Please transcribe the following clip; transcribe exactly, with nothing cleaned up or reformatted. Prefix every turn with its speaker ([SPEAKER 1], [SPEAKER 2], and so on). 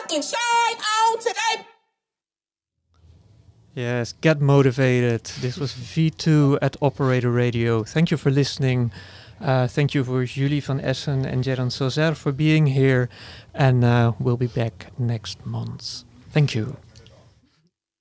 [SPEAKER 1] fucking shine on today.
[SPEAKER 2] Yes, get motivated. This was V two at Operator Radio. Thank you for listening. Uh, thank you for Julie van Essen and Jeroen Sozer for being here. And uh, we'll be back next month. Thank you.